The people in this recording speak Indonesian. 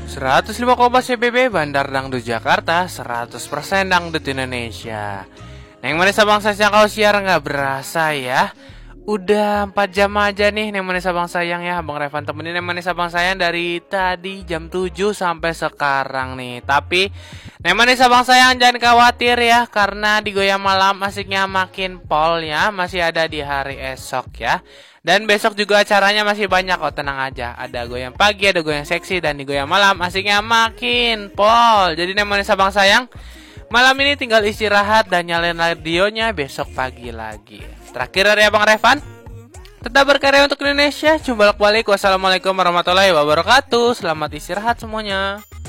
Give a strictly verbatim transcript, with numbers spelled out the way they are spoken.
seratus lima koma C B B Bandar Dangdut Jakarta, seratus persen Dangdut Indonesia. Neng manis abang sayang kau siar nggak berasa ya. Udah empat jam aja nih Neng manis abang sayang ya. Abang Revan temenin Neng manis abang sayang dari tadi jam tujuh sampai sekarang nih. Tapi Neng manis abang sayang jangan khawatir ya, karena di Goyang Malam asiknya makin pol ya. Masih ada di hari esok ya. Dan besok juga acaranya masih banyak kok, tenang aja. Ada goyang pagi, ada goyang seksi, dan di Goyang Malam asiknya makin pol. Jadi Neng manis abang sayang, malam ini tinggal istirahat dan nyalain radionya, besok pagi lagi. Terakhir dari Abang Revan, tetap berkarya untuk Indonesia. Jumpa balik. Wassalamualaikum warahmatullahi wabarakatuh. Selamat istirahat semuanya.